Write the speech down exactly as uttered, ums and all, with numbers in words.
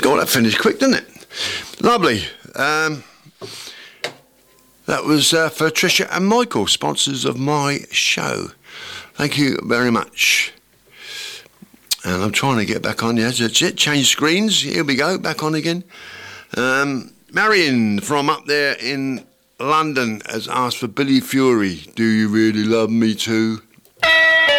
God, that finished quick, didn't it? Lovely. Um, that was uh, for Tricia and Michael, sponsors of my show. Thank you very much. And I'm trying to get back on. Yes, that's it. Change screens. Here we go. Back on again. Um, Marion from up there in London has asked for Billy Fury. Do you really love me too?